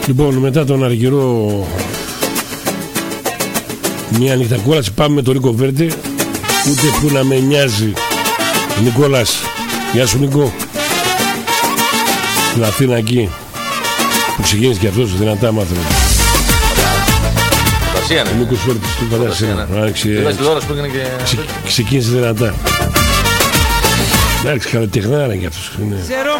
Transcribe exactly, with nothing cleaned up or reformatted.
Λοιπόν, μετά τον αργυρό μια νύχτα κόλαση, πάμε με τον Νίκο Βέρντε. Ούτε που να με νοιάζει. Νικόλας, γεια σου Νίκο. Στην Αθήνα εκεί που ξεκίνησε και αυτός δυνατά μάθημα. Φαντασία είναι. Νίκος Βέρντης, φαντασία. Ξεκίνησε δυνατά. Εντάξει, καλλιτεχνάρα κι αυτός.